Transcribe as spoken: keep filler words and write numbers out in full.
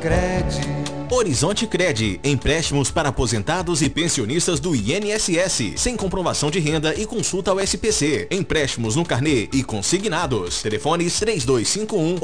Cred. Horizonte Cred, empréstimos para aposentados e pensionistas do I N S S, sem comprovação de renda e consulta ao S P C. Empréstimos no carnê e consignados. Telefones três dois cinco um